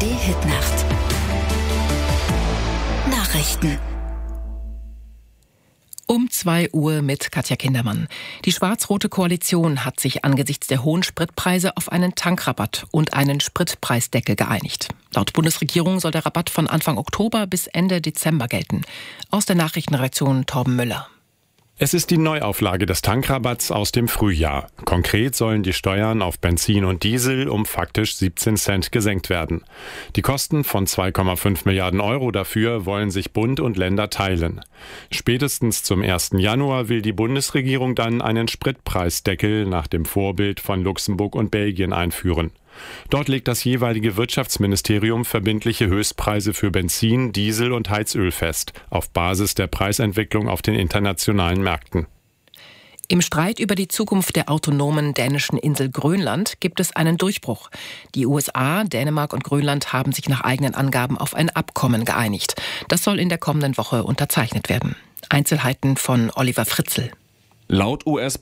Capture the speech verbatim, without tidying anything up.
Hitnacht. Nachrichten. Um zwei Uhr mit Katja Kindermann. Die schwarz-rote Koalition hat sich angesichts der hohen Spritpreise auf einen Tankrabatt und einen Spritpreisdeckel geeinigt. Laut Bundesregierung soll der Rabatt von Anfang Oktober bis Ende Dezember gelten. Aus der Nachrichtenredaktion Torben Müller. Es ist die Neuauflage des Tankrabatts aus dem Frühjahr. Konkret sollen die Steuern auf Benzin und Diesel um faktisch siebzehn Cent gesenkt werden. Die Kosten von zwei Komma fünf Milliarden Euro dafür wollen sich Bund und Länder teilen. Spätestens zum ersten Januar will die Bundesregierung dann einen Spritpreisdeckel nach dem Vorbild von Luxemburg und Belgien einführen. Dort legt das jeweilige Wirtschaftsministerium verbindliche Höchstpreise für Benzin, Diesel und Heizöl fest, auf Basis der Preisentwicklung auf den internationalen Märkten. Im Streit über die Zukunft der autonomen dänischen Insel Grönland gibt es einen Durchbruch. Die U S A, Dänemark und Grönland haben sich nach eigenen Angaben auf ein Abkommen geeinigt. Das soll in der kommenden Woche unterzeichnet werden. Einzelheiten von Oliver Fritzl. Laut U S